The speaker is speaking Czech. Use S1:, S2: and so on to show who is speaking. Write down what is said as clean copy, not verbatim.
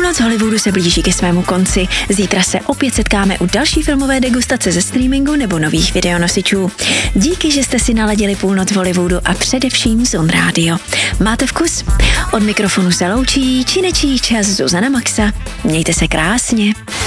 S1: Půlnoc Hollywoodu se blíží ke svému konci. Zítra se opět setkáme u další filmové degustace ze streamingu nebo nových videonosičů. Díky, že jste si naladili Půlnoc Hollywoodu a především Zone Radio. Máte vkus? Od mikrofonu se loučí či nečí čas Zuzana Maxa. Mějte se krásně.